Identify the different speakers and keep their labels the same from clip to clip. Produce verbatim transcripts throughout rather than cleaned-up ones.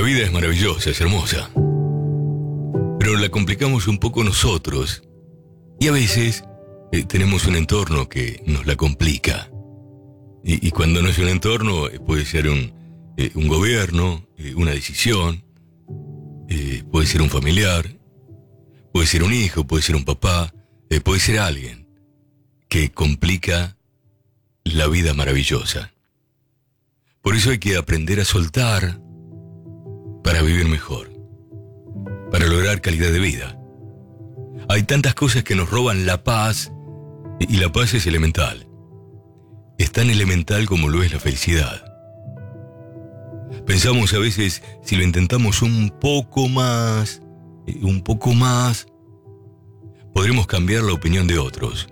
Speaker 1: vida es maravillosa, es hermosa. Pero la complicamos un poco nosotros. Y a veces eh, tenemos un entorno que nos la complica. Y, y cuando no es un entorno, eh, puede ser un, eh, un gobierno, eh, una decisión, eh, puede ser un familiar, puede ser un hijo, puede ser un papá, eh, puede ser alguien que complica la vida maravillosa. Por eso hay que aprender a soltar para vivir mejor, para lograr calidad de vida. Hay tantas cosas que nos roban la paz, y la paz es elemental. Es tan elemental como lo es la felicidad. Pensamos a veces, si lo intentamos un poco más, un poco más, podremos cambiar la opinión de otros.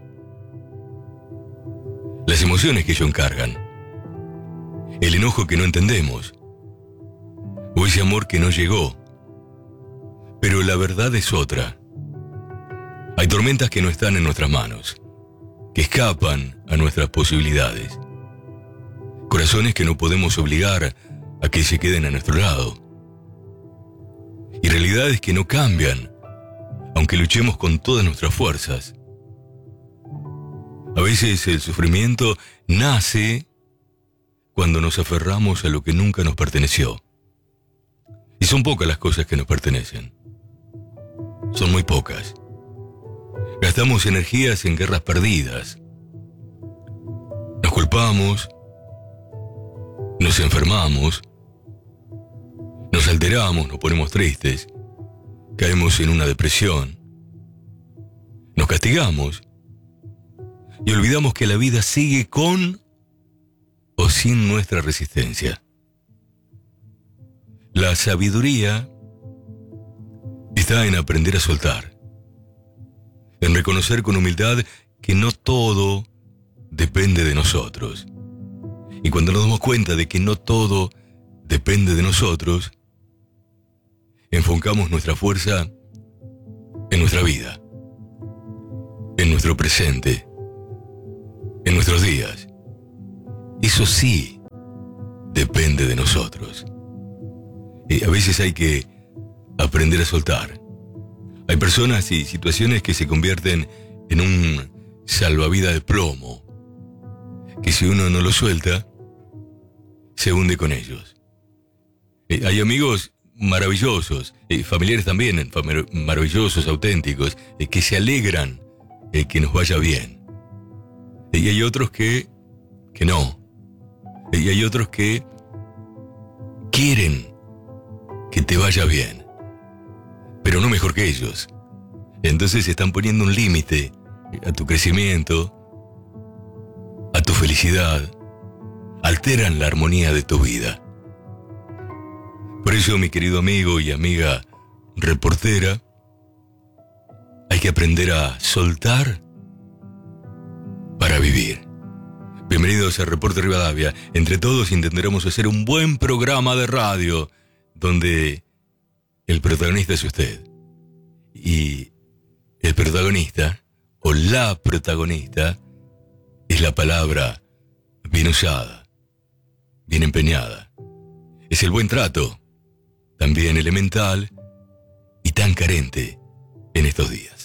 Speaker 1: Las emociones que ello encargan, el enojo que no entendemos, o ese amor que no llegó. Pero la verdad es otra. Hay tormentas que no están en nuestras manos, que escapan a nuestras posibilidades. Corazones que no podemos obligar a que se queden a nuestro lado. Y realidades que no cambian, aunque luchemos con todas nuestras fuerzas. A veces el sufrimiento nace cuando nos aferramos a lo que nunca nos perteneció. Y son pocas las cosas que nos pertenecen. Son muy pocas. Gastamos energías en guerras perdidas. Nos culpamos, nos enfermamos, nos alteramos, nos ponemos tristes, caemos en una depresión, nos castigamos y olvidamos que la vida sigue con o sin nuestra resistencia. La sabiduría está en aprender a soltar, en reconocer con humildad que no todo depende de nosotros. Y cuando nos damos cuenta de que no todo depende de nosotros, enfocamos nuestra fuerza en nuestra vida, en nuestro presente, en nuestros días. Eso sí depende de nosotros. Y a veces hay que aprender a soltar. Hay personas y situaciones que se convierten en un salvavidas de plomo, que si uno no lo suelta, se hunde con ellos. Eh, hay amigos maravillosos, eh, familiares también fam- maravillosos, auténticos, eh, que se alegran eh, que nos vaya bien. Eh, y hay otros que, que no. Eh, y hay otros que quieren que te vaya bien, pero no mejor que ellos. Entonces están poniendo un límite a tu crecimiento, a tu felicidad, alteran la armonía de tu vida. Por eso, mi querido amigo y amiga reportera, hay que aprender a soltar para vivir. Bienvenidos a Reporte Rivadavia. Entre todos intentaremos hacer un buen programa de radio donde el protagonista es usted. Y el protagonista, o la protagonista, es la palabra bien usada, bien empeñada. Es el buen trato, también elemental y tan carente en estos días.